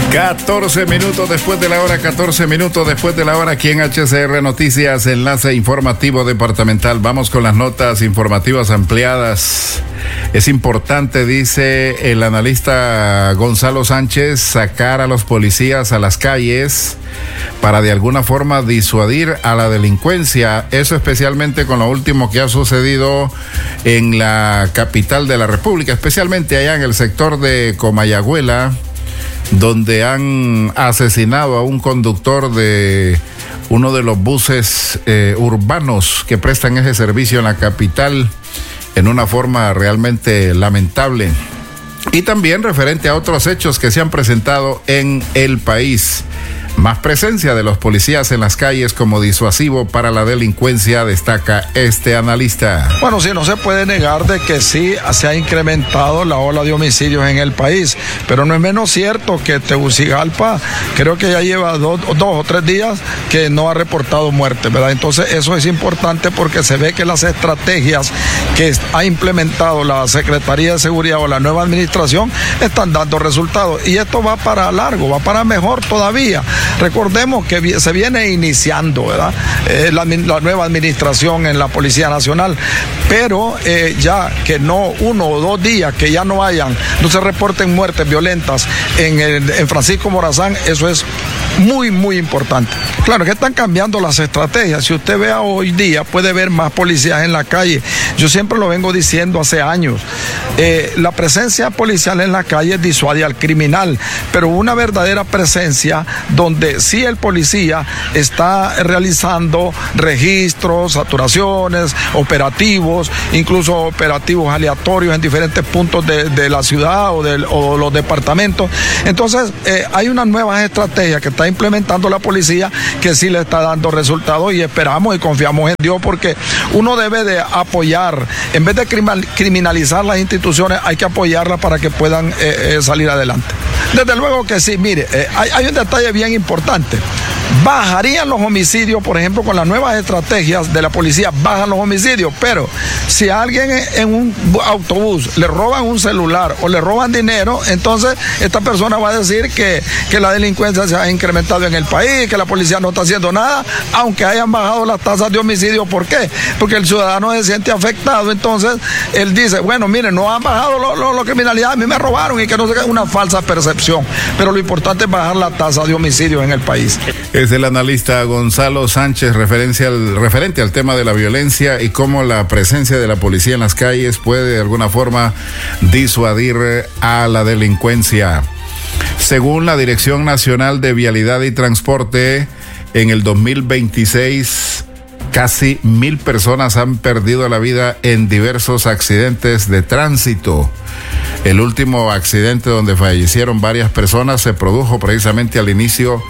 14 minutos después de la hora, 14 minutos después de la hora, aquí en HCR Noticias, enlace informativo departamental. Vamos con las notas informativas ampliadas. Es importante, dice el analista Gonzalo Sánchez, sacar a los policías a las calles para de alguna forma disuadir a la delincuencia. Eso especialmente con lo último que ha sucedido en la capital de la República, especialmente allá en el sector de Comayagüela, donde han asesinado a un conductor de uno de los buses urbanos que prestan ese servicio en la capital en una forma realmente lamentable. Y también referente a otros hechos que se han presentado en el país. Más presencia de los policías en las calles como disuasivo para la delincuencia, destaca este analista. Bueno, sí, no se puede negar de que sí se ha incrementado la ola de homicidios en el país, pero no es menos cierto que Tegucigalpa creo que ya lleva dos o tres días que no ha reportado muertes, ¿verdad? Entonces eso es importante porque se ve que las estrategias que ha implementado la Secretaría de Seguridad o la nueva administración están dando resultados, y esto va para largo, va para mejor todavía. Recordemos que se viene iniciando, ¿verdad? La nueva administración en la Policía Nacional, pero ya que no 1 o 2 días que ya no se reporten muertes violentas en Francisco Morazán, eso es muy, muy importante. Claro que están cambiando las estrategias. Si usted vea hoy día, puede ver más policías en la calle. Yo siempre lo vengo diciendo hace años. La presencia policial en la calle disuade al criminal, pero una verdadera presencia donde sí el policía está realizando registros, saturaciones, operativos, incluso operativos aleatorios en diferentes puntos de la ciudad o los departamentos. Entonces, hay unas nuevas estrategias que está implementando la policía que sí le está dando resultados, y esperamos y confiamos en Dios, porque uno debe de apoyar, en vez de criminalizar las instituciones, hay que apoyarlas para que puedan salir adelante. Desde luego que sí, mire, hay un detalle bien importante. Bajarían los homicidios, por ejemplo, con las nuevas estrategias de la policía, bajan los homicidios, pero si a alguien en un autobús le roban un celular o le roban dinero, entonces esta persona va a decir que la delincuencia se ha incrementado en el país, que la policía no está haciendo nada, aunque hayan bajado las tasas de homicidio. ¿Por qué? Porque el ciudadano se siente afectado, entonces él dice, bueno, miren, no han bajado la criminalidad, a mí me robaron, y que no se una falsa percepción, pero lo importante es bajar la tasa de homicidios en el país. Es el analista Gonzalo Sánchez, referente al tema de la violencia y cómo la presencia de la policía en las calles puede de alguna forma disuadir a la delincuencia. Según la Dirección Nacional de Vialidad y Transporte, en el 2026 casi 1,000 personas han perdido la vida en diversos accidentes de tránsito. El último accidente donde fallecieron varias personas se produjo precisamente al inicio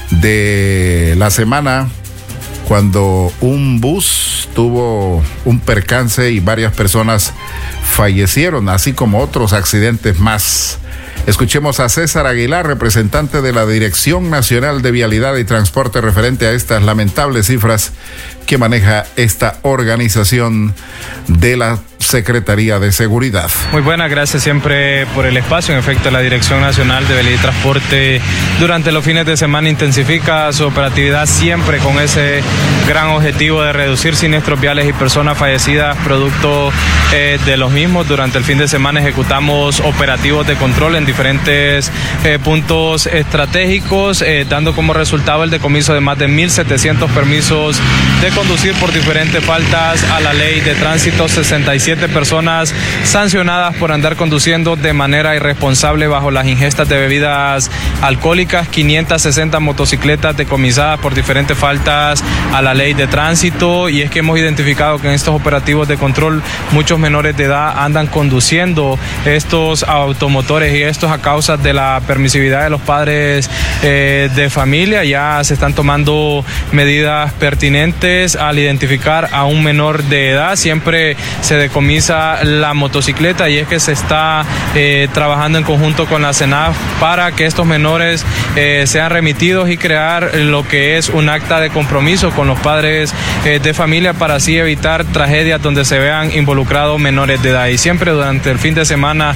de la semana, cuando un bus tuvo un percance y varias personas fallecieron, así como otros accidentes más. Escuchemos a César Aguilar, representante de la Dirección Nacional de Vialidad y Transporte, referente a estas lamentables cifras que maneja esta organización de la Secretaría de Seguridad. Muy buenas, gracias siempre por el espacio. En efecto, la Dirección Nacional de Vialidad y Transporte durante los fines de semana intensifica su operatividad, siempre con ese gran objetivo de reducir siniestros viales y personas fallecidas producto de los mismos. Durante el fin de semana ejecutamos operativos de control en diferentes puntos estratégicos, dando como resultado el decomiso de más de 1,700 permisos de conducir por diferentes faltas a la ley de tránsito, 67 personas sancionadas por andar conduciendo de manera irresponsable bajo las ingestas de bebidas alcohólicas, 560 motocicletas decomisadas por diferentes faltas a la ley de tránsito. Y es que hemos identificado que en estos operativos de control muchos menores de edad andan conduciendo estos automotores, y esto es a causa de la permisividad de los padres de familia. Ya se están tomando medidas pertinentes es al identificar a un menor de edad, siempre se decomisa la motocicleta, y es que se está trabajando en conjunto con la CENAF para que estos menores sean remitidos y crear lo que es un acta de compromiso con los padres de familia, para así evitar tragedias donde se vean involucrados menores de edad. Y siempre durante el fin de semana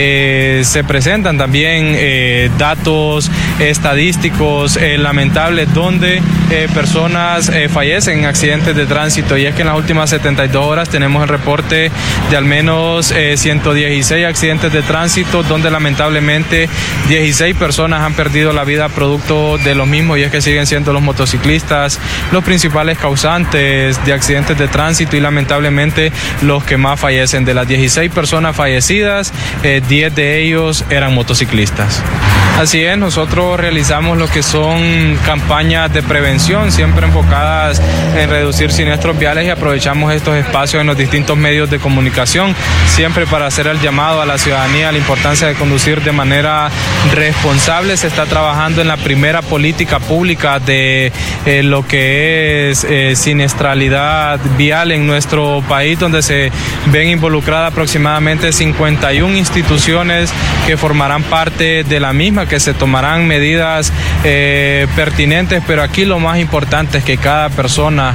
se presentan también datos estadísticos lamentables donde personas fallecen en accidentes de tránsito, y es que en las últimas 72 horas tenemos el reporte de al menos 116 accidentes de tránsito donde lamentablemente 16 personas han perdido la vida producto de los mismos, y es que siguen siendo los motociclistas los principales causantes de accidentes de tránsito y lamentablemente los que más fallecen. De las 16 personas fallecidas, 10 de ellos eran motociclistas. Así es, nosotros realizamos lo que son campañas de prevención, siempre enfocadas en reducir siniestros viales, y aprovechamos estos espacios en los distintos medios de comunicación, siempre para hacer el llamado a la ciudadanía a la importancia de conducir de manera responsable. Se está trabajando en la primera política pública de lo que es siniestralidad vial en nuestro país, donde se ven involucradas aproximadamente 51 instituciones que formarán parte de la misma, que se tomarán medidas pertinentes, pero aquí lo más importante es que cada persona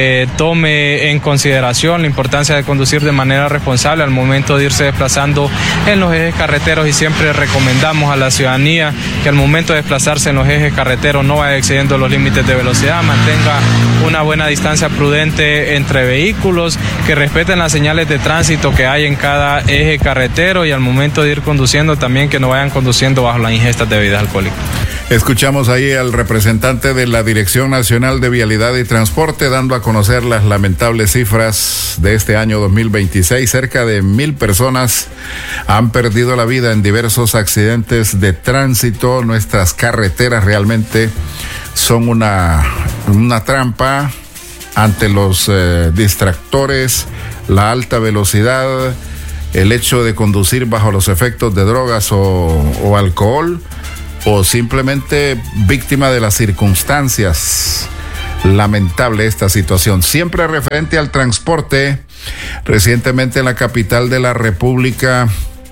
tome en consideración la importancia de conducir de manera responsable al momento de irse desplazando en los ejes carreteros, y siempre recomendamos a la ciudadanía que al momento de desplazarse en los ejes carreteros no vaya excediendo los límites de velocidad, mantenga una buena distancia prudente entre vehículos, que respeten las señales de tránsito que hay en cada eje carretero, y al momento de ir conduciendo también que no vayan conduciendo bajo la ingesta de bebidas alcohólicas. Escuchamos ahí al representante de la Dirección Nacional de Vialidad y Transporte dando a conocer las lamentables cifras de este año 2026. Cerca de 1,000 personas han perdido la vida en diversos accidentes de tránsito. Nuestras carreteras realmente son una trampa ante los distractores, la alta velocidad, el hecho de conducir bajo los efectos de drogas o alcohol, o simplemente víctima de las circunstancias. Lamentable esta situación. Siempre referente al transporte, recientemente en la capital de la República,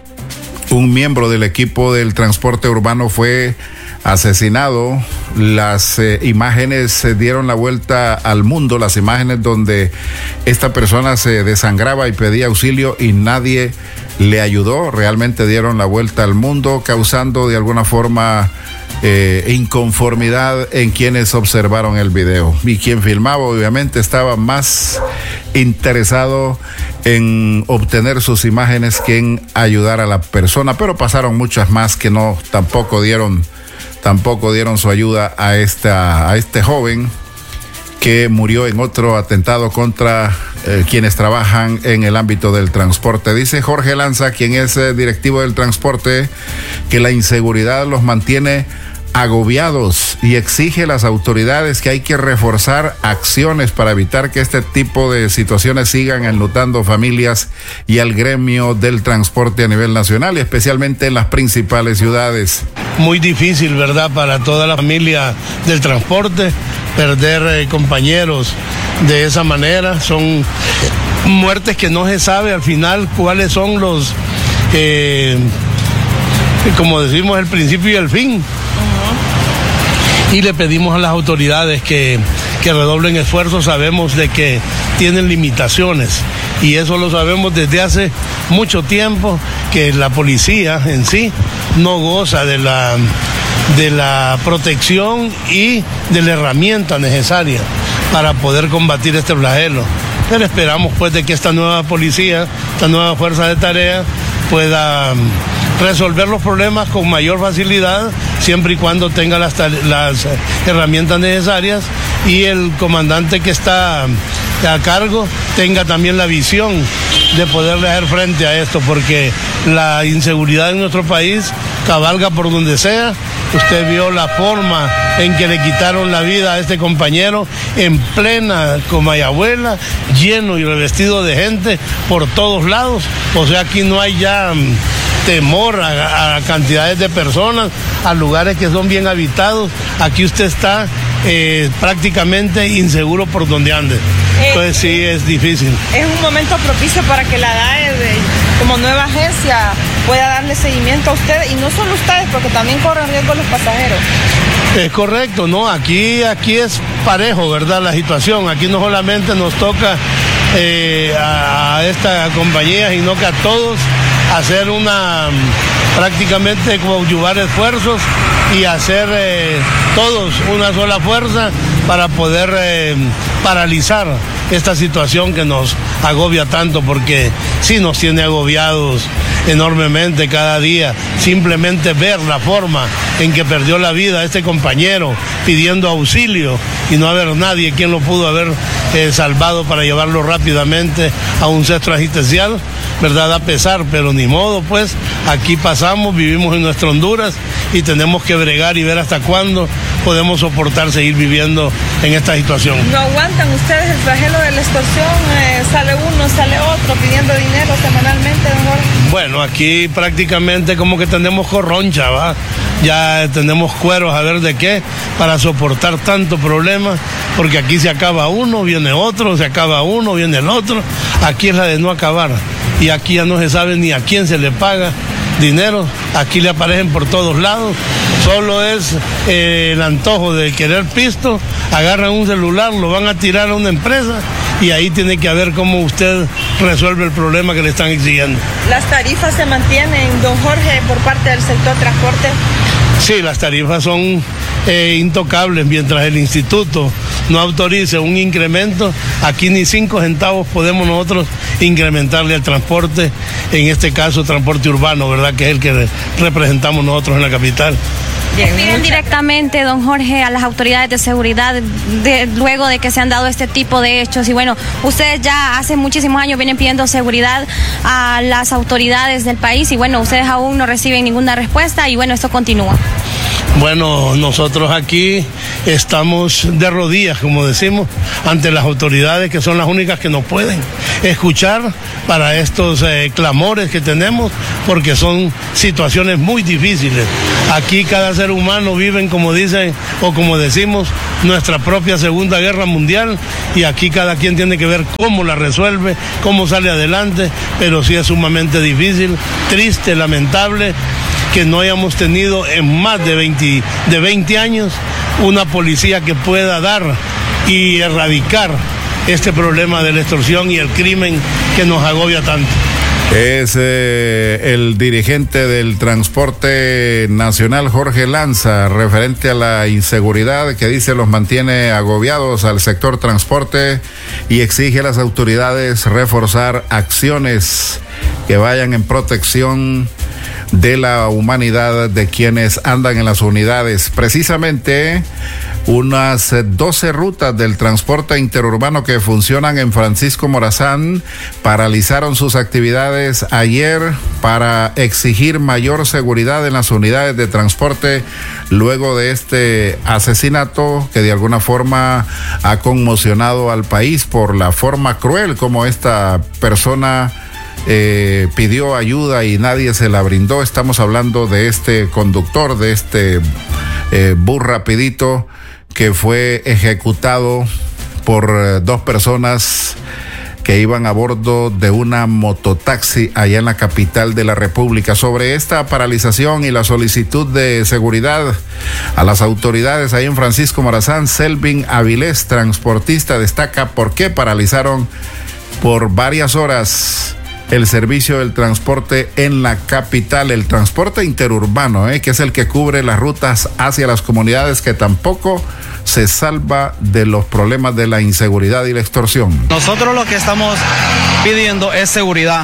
un miembro del equipo del transporte urbano fue asesinado. Las imágenes se dieron la vuelta al mundo, las imágenes donde esta persona se desangraba y pedía auxilio y nadie le ayudó. Realmente dieron la vuelta al mundo, causando de alguna forma inconformidad en quienes observaron el video, y quien filmaba obviamente estaba más interesado en obtener sus imágenes que en ayudar a la persona, pero pasaron muchas más que tampoco dieron su ayuda a este joven que murió en otro atentado contra quienes trabajan en el ámbito del transporte. Dice Jorge Lanza, quien es directivo del transporte, que la inseguridad los mantiene agobiados y exige a las autoridades que hay que reforzar acciones para evitar que este tipo de situaciones sigan enlutando familias y al gremio del transporte a nivel nacional, y especialmente en las principales ciudades. Muy difícil, ¿verdad?, para toda la familia del transporte perder compañeros de esa manera. Son muertes que no se sabe al final cuáles son los, como decimos, el principio y el fin. Y le pedimos a las autoridades que redoblen esfuerzos. Sabemos de que tienen limitaciones, y eso lo sabemos desde hace mucho tiempo, que la policía en sí no goza de la protección y de la herramienta necesaria para poder combatir este flagelo. Pero esperamos pues de que esta nueva policía, esta nueva fuerza de tarea pueda resolver los problemas con mayor facilidad, siempre y cuando tenga las herramientas necesarias, y el comandante que está a cargo tenga también la visión de poderle hacer frente a esto, porque la inseguridad en nuestro país cabalga por donde sea. Usted vio la forma en que le quitaron la vida a este compañero en plena Comayagüela, lleno y revestido de gente por todos lados. O sea, aquí no hay ya temor a cantidades de personas, a lugares que son bien habitados. Aquí usted está prácticamente inseguro por donde ande. Entonces sí es difícil. Es un momento propicio para que la DAE, como nueva agencia, pueda darle seguimiento a ustedes, y no solo ustedes, porque también corren riesgo los pasajeros. Es correcto, ¿no? Aquí es parejo, ¿verdad? La situación. Aquí no solamente nos toca a esta compañía, sino que a todos hacer prácticamente coadyuvar esfuerzos y hacer todos una sola fuerza para poder paralizar esta situación que nos agobia tanto, porque sí nos tiene agobiados enormemente cada día. Simplemente ver la forma en que perdió la vida este compañero pidiendo auxilio y no haber nadie quien lo pudo haber salvado para llevarlo rápidamente a un centro asistencial, ¿verdad? Da pesar, pero ni modo, pues aquí pasamos, vivimos en nuestra Honduras y tenemos que bregar y ver hasta cuándo podemos soportar seguir viviendo en esta situación. ¿No aguantan ustedes el flagelo de la extorsión? Sale uno, sale otro pidiendo dinero semanalmente, don Jorge. Bueno, aquí prácticamente como que tenemos corroncha, ¿va? Ya tenemos cueros a ver de qué para soportar tanto problema, porque aquí se acaba uno, viene otro, se acaba uno, viene el otro. Aquí es la de no acabar, y aquí ya no se sabe ni a quién se le paga dinero. Aquí le aparecen por todos lados. Solo es el antojo de querer pisto, agarran un celular, lo van a tirar a una empresa y ahí tiene que ver cómo usted resuelve el problema que le están exigiendo. ¿Las tarifas se mantienen, don Jorge, por parte del sector transporte? Sí, las tarifas son intocables. Mientras el instituto no autorice un incremento, aquí ni 5 centavos podemos nosotros incrementarle al transporte, en este caso transporte urbano, ¿verdad? Que es el que representamos nosotros en la capital. Piden directamente, don Jorge, a las autoridades de seguridad luego de que se han dado este tipo de hechos. Y bueno, ustedes ya hace muchísimos años vienen pidiendo seguridad a las autoridades del país y bueno, ustedes aún no reciben ninguna respuesta y bueno, esto continúa. Bueno, nosotros aquí estamos de rodillas, como decimos, ante las autoridades, que son las únicas que nos pueden escuchar para estos clamores que tenemos, porque son situaciones muy difíciles. Aquí cada ser humano vive, como dicen o como decimos, nuestra propia Segunda Guerra Mundial, y aquí cada quien tiene que ver cómo la resuelve, cómo sale adelante, pero sí es sumamente difícil, triste, lamentable que no hayamos tenido en más de 20 años una policía que pueda dar y erradicar este problema de la extorsión y el crimen que nos agobia tanto. Es el dirigente del transporte nacional, Jorge Lanza, referente a la inseguridad que dice los mantiene agobiados al sector transporte y exige a las autoridades reforzar acciones que vayan en protección de la humanidad de quienes andan en las unidades. Precisamente unas 12 rutas del transporte interurbano que funcionan en Francisco Morazán paralizaron sus actividades ayer para exigir mayor seguridad en las unidades de transporte luego de este asesinato que de alguna forma ha conmocionado al país por la forma cruel como esta persona pidió ayuda y nadie se la brindó. Estamos hablando de este conductor, de este bus rapidito que fue ejecutado por 2 personas que iban a bordo de una mototaxi allá en la capital de la República. Sobre esta paralización y la solicitud de seguridad a las autoridades ahí en Francisco Morazán, Selvin Avilés, transportista, destaca por qué paralizaron por varias horas el servicio del transporte en la capital, el transporte interurbano, que es el que cubre las rutas hacia las comunidades, que tampoco se salva de los problemas de la inseguridad y la extorsión. Nosotros lo que estamos pidiendo es seguridad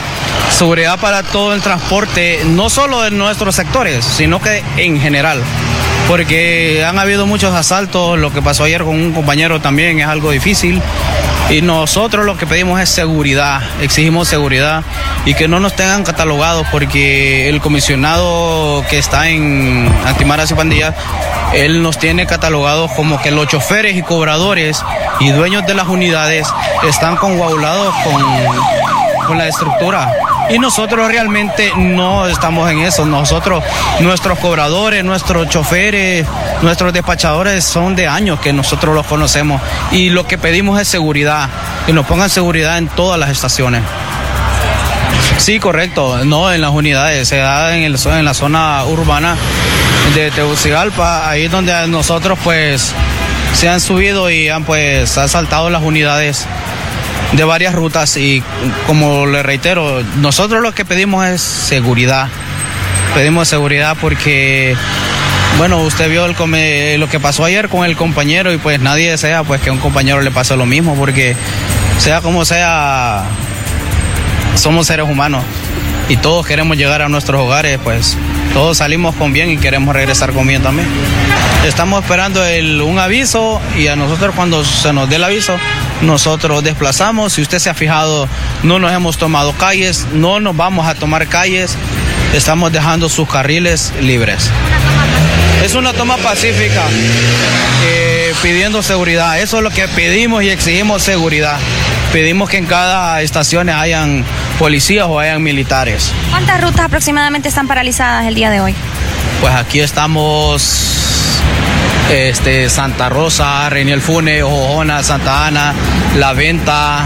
para todo el transporte, no solo en nuestros sectores, sino que en general, porque han habido muchos asaltos. Lo que pasó ayer con un compañero también es algo difícil. Y nosotros lo que pedimos es seguridad, exigimos seguridad y que no nos tengan catalogados, porque el comisionado que está en Antimaras y Pandillas, él nos tiene catalogados como que los choferes y cobradores y dueños de las unidades están conguaulados con la estructura. Y nosotros realmente no estamos en eso. Nosotros, nuestros cobradores, nuestros choferes, nuestros despachadores son de años que nosotros los conocemos. Y lo que pedimos es seguridad, que nos pongan seguridad en todas las estaciones. Sí, correcto. No, en las unidades, se da en la zona urbana de Tegucigalpa, ahí donde nosotros pues se han subido y han pues asaltado las unidades de varias rutas y como le reitero, nosotros lo que pedimos es seguridad. Pedimos seguridad porque, bueno, usted vio lo que pasó ayer con el compañero y pues nadie desea pues que a un compañero le pase lo mismo porque sea como sea, somos seres humanos y todos queremos llegar a nuestros hogares, pues todos salimos con bien y queremos regresar con bien también. Estamos esperando un aviso y a nosotros cuando se nos dé el aviso, nosotros desplazamos. Si usted se ha fijado, no nos hemos tomado calles, no nos vamos a tomar calles, estamos dejando sus carriles libres. Es una toma pacífica, pidiendo seguridad. Eso es lo que pedimos y exigimos, seguridad. Pedimos que en cada estación hayan policías o hayan militares. ¿Cuántas rutas aproximadamente están paralizadas el día de hoy? Pues aquí estamos Santa Rosa, Reiniel Funes, Jojona, Santa Ana, La Venta,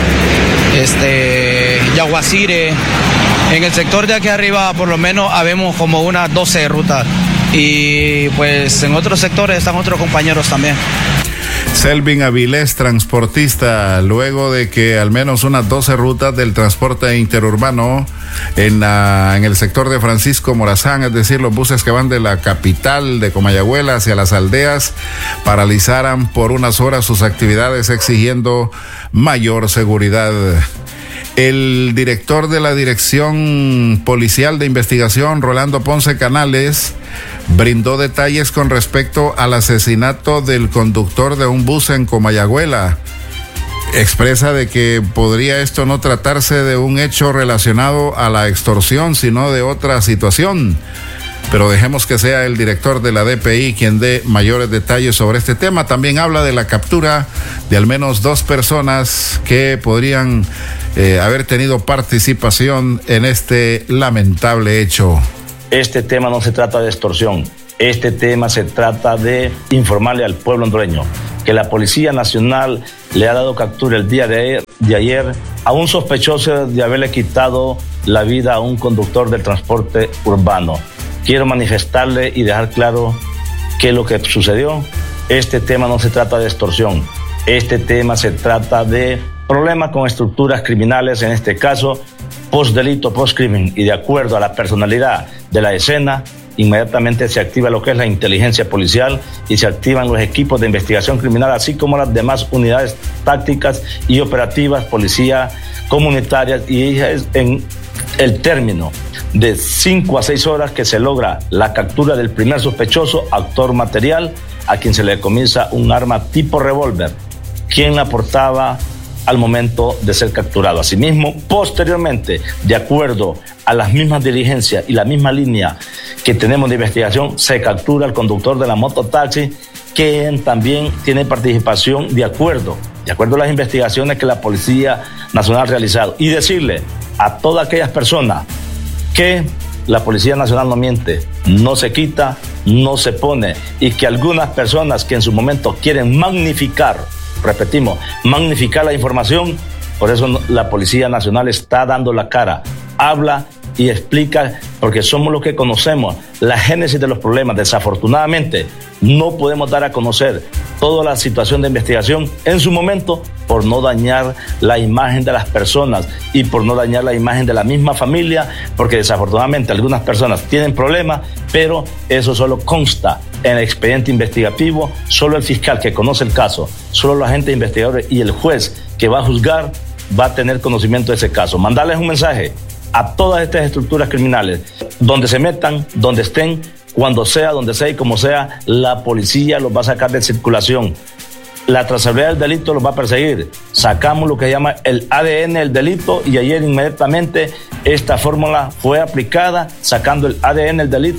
Yaguacire. En el sector de aquí arriba por lo menos habemos como unas 12 rutas y pues en otros sectores están otros compañeros también. Selvin Avilés, transportista, luego de que al menos unas 12 rutas del transporte interurbano en el sector de Francisco Morazán, es decir, los buses que van de la capital de Comayagüela hacia las aldeas, paralizaran por unas horas sus actividades exigiendo mayor seguridad. El director de la Dirección Policial de Investigación, Rolando Ponce Canales, brindó detalles con respecto al asesinato del conductor de un bus en Comayagüela. Expresa de que podría esto no tratarse de un hecho relacionado a la extorsión, sino de otra situación. Pero dejemos que sea el director de la DPI quien dé mayores detalles sobre este tema. También habla de la captura de al menos 2 personas que podrían haber tenido participación en este lamentable hecho. Este tema no se trata de extorsión, este tema se trata de informarle al pueblo hondureño que la Policía Nacional le ha dado captura el día de ayer a un sospechoso de haberle quitado la vida a un conductor del transporte urbano. Quiero manifestarle y dejar claro que lo que sucedió, este tema no se trata de extorsión, este tema se trata de problemas con estructuras criminales, en este caso post-delito, post-crimen, y de acuerdo a la personalidad de la escena, inmediatamente se activa lo que es la inteligencia policial y se activan los equipos de investigación criminal, así como las demás unidades tácticas y operativas, policía comunitarias, y es en el término de 5 a 6 horas que se logra la captura del primer sospechoso, actor material, a quien se le decomisa un arma tipo revólver, quien la portaba al momento de ser capturado. Asimismo, posteriormente, de acuerdo a las mismas diligencias y la misma línea que tenemos de investigación, se captura al conductor de la mototaxi, quien también tiene participación de acuerdo a las investigaciones que la Policía Nacional ha realizado. Y decirle a todas aquellas personas que la Policía Nacional no miente, no se quita, no se pone, y que algunas personas que en su momento quieren magnificar, repetimos, magnificar la información, por eso la Policía Nacional está dando la cara, habla y explica, porque somos los que conocemos la génesis de los problemas. Desafortunadamente, no podemos dar a conocer toda la situación de investigación en su momento por no dañar la imagen de las personas y por no dañar la imagen de la misma familia, porque desafortunadamente algunas personas tienen problemas, pero eso solo consta en el expediente investigativo, solo el fiscal que conoce el caso, solo los agentes investigadores y el juez que va a juzgar va a tener conocimiento de ese caso. Mandarles un mensaje a todas estas estructuras criminales, donde se metan, donde estén, cuando sea, donde sea y como sea, la policía los va a sacar de circulación. La trazabilidad del delito los va a perseguir. Sacamos lo que se llama el ADN del delito y ayer inmediatamente esta fórmula fue aplicada, sacando el ADN del delito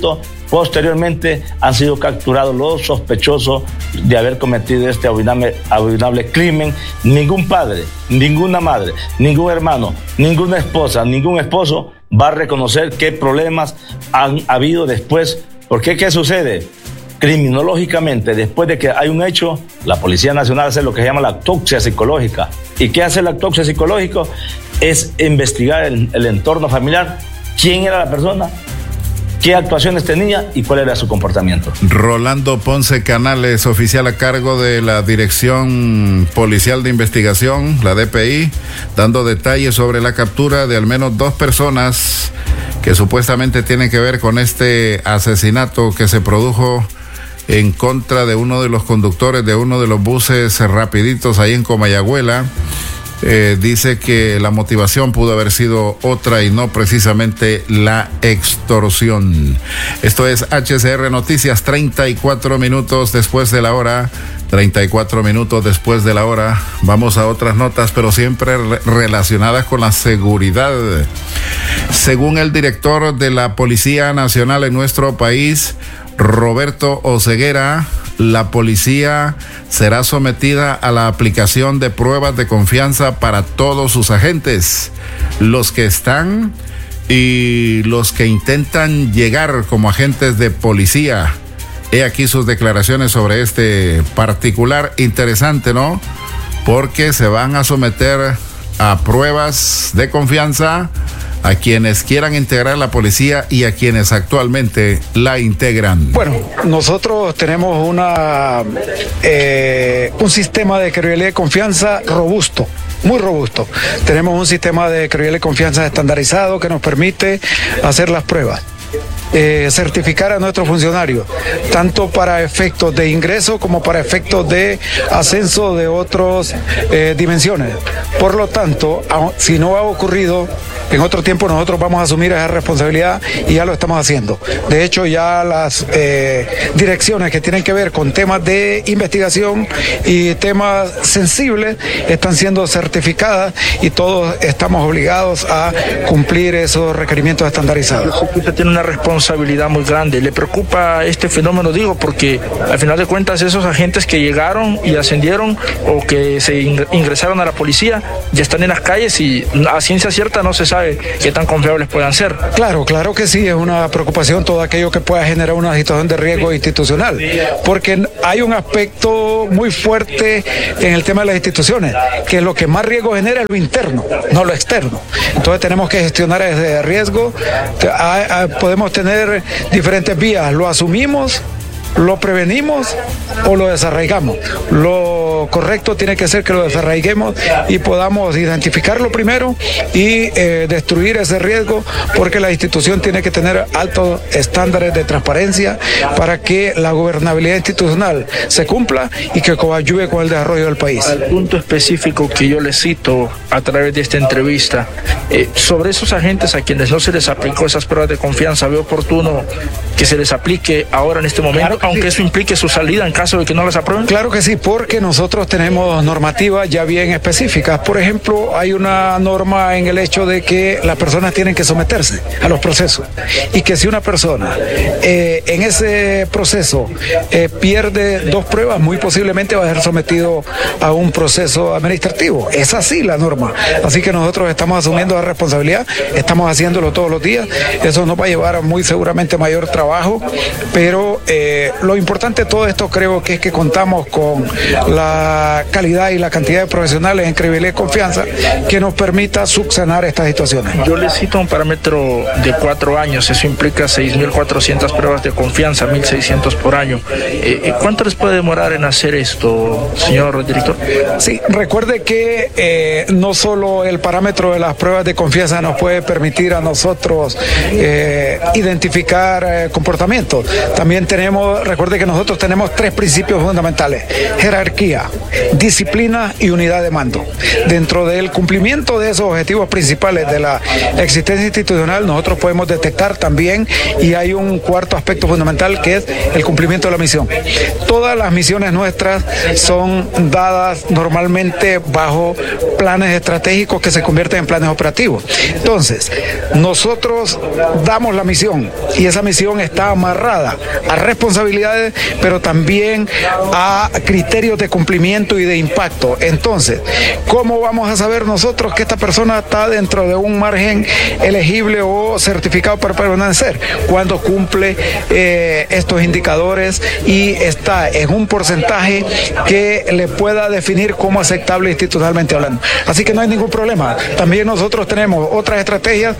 Posteriormente han sido capturados los sospechosos de haber cometido este abominable crimen. Ningún padre, ninguna madre, ningún hermano, ninguna esposa, ningún esposo va a reconocer qué problemas han habido después. Porque ¿qué sucede? Criminológicamente, después de que hay un hecho, la Policía Nacional hace lo que se llama la autopsia psicológica. ¿Y qué hace la autopsia psicológica? Es investigar el entorno familiar, quién era la persona, qué actuaciones tenía y cuál era su comportamiento. Rolando Ponce Canales, oficial a cargo de la Dirección Policial de Investigación, la DPI, dando detalles sobre la captura de al menos 2 personas que supuestamente tienen que ver con este asesinato que se produjo en contra de uno de los conductores de uno de los buses rapiditos ahí en Comayagüela. Dice que la motivación pudo haber sido otra y no precisamente la extorsión. Esto es HCR Noticias, 34 minutos después de la hora. 34 minutos después de la hora. Vamos a otras notas, pero siempre relacionadas con la seguridad. Según el director de la Policía Nacional en nuestro país, Roberto Oseguera, la policía será sometida a la aplicación de pruebas de confianza para todos sus agentes, los que están y los que intentan llegar como agentes de policía. He aquí sus declaraciones sobre este particular. Interesante, ¿no? Porque se van a someter a pruebas de confianza a quienes quieran integrar la policía y a quienes actualmente la integran. Bueno, nosotros tenemos un sistema de credibilidad y confianza robusto, muy robusto. Tenemos un sistema de credibilidad y confianza estandarizado que nos permite hacer las pruebas. Certificar a nuestros funcionarios, tanto para efectos de ingreso como para efectos de ascenso de otras dimensiones. Por lo tanto, si no ha ocurrido en otro tiempo, nosotros vamos a asumir esa responsabilidad y ya lo estamos haciendo. De hecho, ya las direcciones que tienen que ver con temas de investigación y temas sensibles están siendo certificadas y todos estamos obligados a cumplir esos requerimientos estandarizados. Usted tiene una responsabilidad muy grande. ¿Le preocupa este fenómeno? Digo, porque al final de cuentas esos agentes que llegaron y ascendieron o que se ingresaron a la policía ya están en las calles y a ciencia cierta no se sabe qué tan confiables puedan ser. Claro que sí, es una preocupación todo aquello que pueda generar una situación de riesgo institucional, porque hay un aspecto muy fuerte en el tema de las instituciones, que lo que más riesgo genera es lo interno, no lo externo. Entonces tenemos que gestionar ese riesgo. Podemos tener diferentes vías, lo asumimos, lo prevenimos o lo desarraigamos. Lo correcto tiene que ser que lo desarraiguemos y podamos identificarlo primero y destruir ese riesgo, porque la institución tiene que tener altos estándares de transparencia para que la gobernabilidad institucional se cumpla y que coadyuve con el desarrollo del país. Al punto específico que yo le cito a través de esta entrevista, sobre esos agentes a quienes no se les aplicó esas pruebas de confianza, ¿ve oportuno que se les aplique ahora en este momento, aunque eso implique su salida en caso de que no las aprueben? Claro que sí, porque nosotros tenemos normativas ya bien específicas. Por ejemplo, hay una norma en el hecho de que las personas tienen que someterse a los procesos y que si una persona en ese proceso pierde 2 pruebas, muy posiblemente va a ser sometido a un proceso administrativo. Es así la norma. Así que nosotros estamos asumiendo la responsabilidad, estamos haciéndolo todos los días. Eso nos va a llevar muy seguramente mayor trabajo, pero lo importante de todo esto creo que es que contamos con la calidad y la cantidad de profesionales en credibilidad y confianza que nos permita subsanar estas situaciones. Yo le cito un parámetro de 4 años, eso implica 6.400 pruebas de confianza, 1.600 por año. ¿Cuánto les puede demorar en hacer esto, señor director? Sí, recuerde que no solo el parámetro de las pruebas de confianza nos puede permitir a nosotros identificar comportamientos, también tenemos recuerde que nosotros tenemos 3 principios fundamentales: jerarquía, disciplina y unidad de mando. Dentro del cumplimiento de esos objetivos principales de la existencia institucional, nosotros podemos detectar también, y hay un cuarto aspecto fundamental, que es el cumplimiento de la misión. Todas las misiones nuestras son dadas normalmente bajo planes estratégicos que se convierten en planes operativos. Entonces, nosotros damos la misión y esa misión está amarrada a responsabilidades, pero también a criterios de cumplimiento y de impacto. Entonces, ¿cómo vamos a saber nosotros que esta persona está dentro de un margen elegible o certificado para permanecer? Cuando cumple estos indicadores y está en un porcentaje que le pueda definir como aceptable institucionalmente hablando. Así que no hay ningún problema. También nosotros tenemos otras estrategias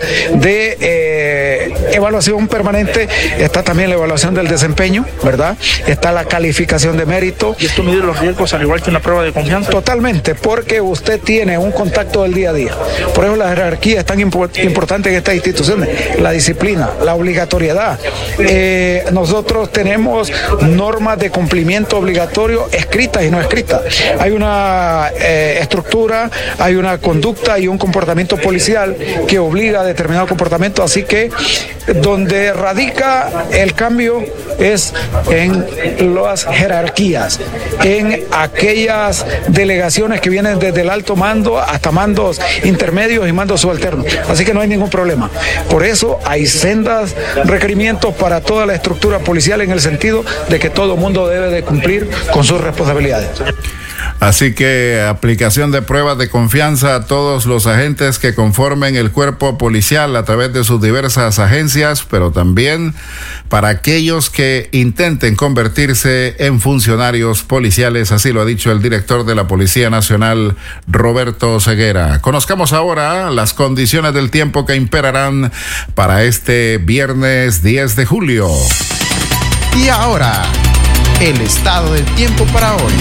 de evaluación permanente. Está también la evaluación del desempeño, ¿verdad? Está la calificación de mérito. ¿Y esto mide los riesgos al igual que una prueba de confianza? Totalmente, porque usted tiene un contacto del día a día. Por eso la jerarquía es tan importante en estas instituciones. La disciplina, la obligatoriedad. Nosotros tenemos normas de cumplimiento obligatorio escritas y no escritas. Hay una estructura, hay una conducta y un comportamiento policial que obliga a determinado comportamiento, así que donde radica el cambio es en las jerarquías, en aquellas delegaciones que vienen desde el alto mando hasta mandos intermedios y mandos subalternos, así que no hay ningún problema. Por eso hay sendas requerimientos para toda la estructura policial, en el sentido de que todo mundo debe de cumplir con sus responsabilidades. Así que aplicación de pruebas de confianza a todos los agentes que conformen el cuerpo policial a través de sus diversas agencias, pero también para aquellos que intenten convertirse en funcionarios policiales, así lo ha dicho el director de la Policía Nacional, Roberto Ceguera. Conozcamos ahora las condiciones del tiempo que imperarán para este viernes 10 de julio. Y ahora, el estado del tiempo para hoy.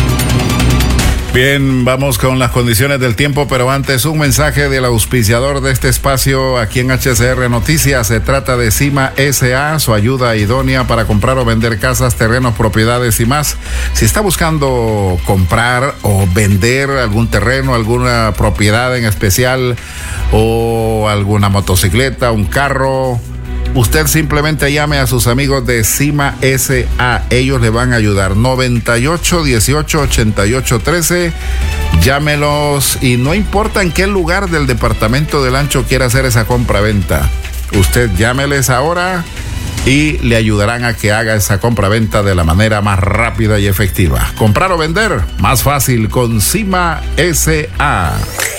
Bien, vamos con las condiciones del tiempo, pero antes un mensaje del auspiciador de este espacio aquí en HCR Noticias. Se trata de Cima S.A., su ayuda idónea para comprar o vender casas, terrenos, propiedades y más. Si está buscando comprar o vender algún terreno, alguna propiedad en especial, o alguna motocicleta, un carro, usted simplemente llame a sus amigos de Cima S.A. Ellos le van a ayudar. 98 18 88 13. Llámelos y no importa en qué lugar del departamento del Ancho quiera hacer esa compra-venta. Usted llámeles ahora y le ayudarán a que haga esa compra-venta de la manera más rápida y efectiva. Comprar o vender, más fácil con Cima S.A.